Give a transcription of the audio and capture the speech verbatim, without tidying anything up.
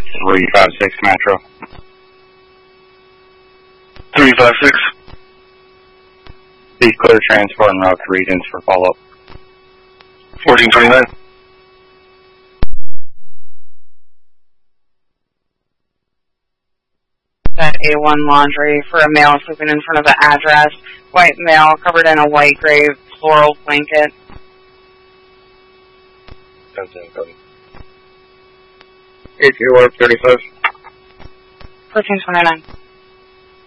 three five six Metro. three five six. Please clear transport and route to Regents for follow-up. fourteen twenty-nine. At A one Laundry for a male sleeping in front of the address. White male covered in a white gray floral blanket. eight two one thirty-five. fourteen twenty-nine.